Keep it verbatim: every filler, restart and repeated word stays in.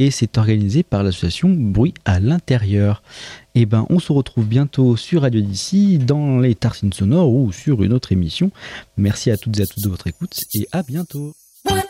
et c'est organisé par l'association Bruit à l'intérieur. Et ben, on se retrouve bientôt sur Radio d'ici, dans les Tartines sonores ou sur une autre émission. Merci à toutes et à tous de votre écoute et à bientôt. One,